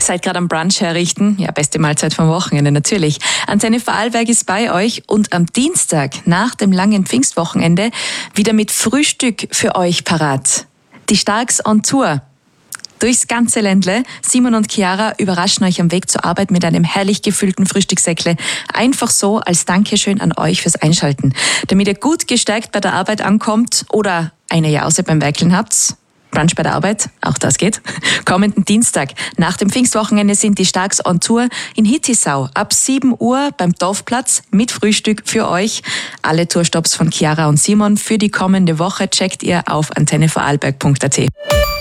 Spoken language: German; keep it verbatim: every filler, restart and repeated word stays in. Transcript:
Seid gerade am Brunch herrichten? Ja, beste Mahlzeit vom Wochenende natürlich. Antenne Vorarlberg ist bei euch und am Dienstag nach dem langen Pfingstwochenende wieder mit Frühstück für euch parat. Die Starks on Tour. Durchs ganze Ländle. Simon und Chiara überraschen euch am Weg zur Arbeit mit einem herrlich gefüllten Frühstückssäckle. Einfach so als Dankeschön an euch fürs Einschalten. Damit ihr gut gestärkt bei der Arbeit ankommt oder eine Jause beim Werkeln habt. Brunch bei der Arbeit, auch das geht. Kommenden Dienstag nach dem Pfingstwochenende sind die Starks on Tour in Hittisau ab sieben Uhr beim Dorfplatz mit Frühstück für euch. Alle Tourstops von Chiara und Simon für die kommende Woche checkt ihr auf antenne vorarlberg punkt at.